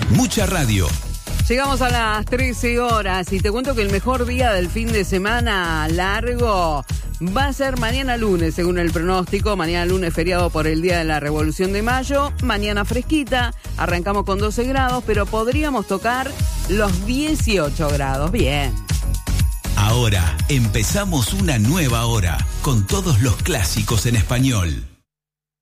Mucha radio. Llegamos a las 13 horas y te cuento que el mejor día del fin de semana largo va a ser mañana lunes, según el pronóstico. Mañana lunes feriado por el Día de la Revolución de Mayo. Mañana fresquita, arrancamos con 12 grados, pero podríamos tocar los 18 grados. Bien. Ahora empezamos una nueva hora con todos los clásicos en español.